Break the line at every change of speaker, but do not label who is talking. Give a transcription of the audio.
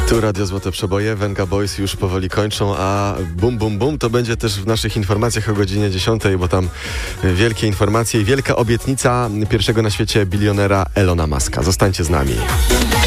Tu Radio Złote Przeboje, Venga Boys już powoli kończą, a Bum Bum Bum to będzie też w naszych informacjach o godzinie 10, bo tam wielkie informacje i wielka obietnica pierwszego na świecie bilionera Elona Muska. Zostańcie z nami.